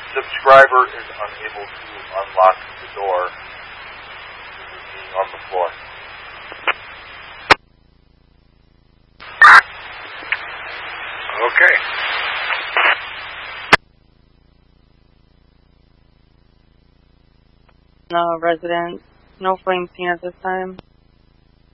subscriber is unable to unlock the door due to being on the floor. Okay. No residents, no flame seen at this time.